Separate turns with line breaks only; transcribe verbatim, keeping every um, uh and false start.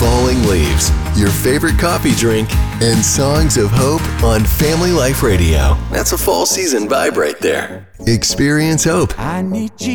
falling leaves, your favorite coffee drink, and songs of hope on Family Life Radio. That's a fall season vibe right there. Experience hope.
I need you.